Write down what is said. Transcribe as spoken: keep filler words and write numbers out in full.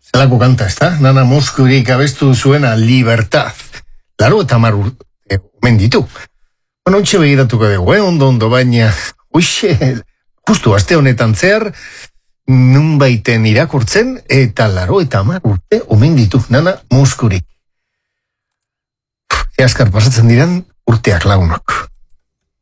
Zelako kanta, ez da? Nana Moskurik abestu zuena Libertad. Laro eta mar urte, omen ditu. Bueno, ontxe begiratuko dugu, eh? Ondo, ondo, baina, uixe, justu, aste honetan zehar, nun baiten irakurtzen, eta laro eta mar urte, omen ditu, Nana Moskurik. Easkar pasatzen diren urteak lagunok.